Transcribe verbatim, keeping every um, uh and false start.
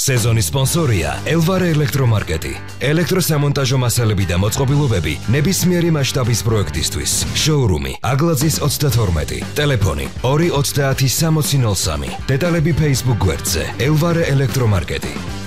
სეზონის სპონსორია ელვარე ელექტრომარკეტი. ელექტროსამონტაჟო მასალები და მოწყობილობები ნებისმიერი მასშტაბის პროექტისთვის. შოურუმი აგლაძის ოცდათორმეტი. ტელეფონი ორი ოცდაათი სამოცი ნოლ სამი. დეტალები Facebook გვერდზე ელვარე ელექტრომარკეტი.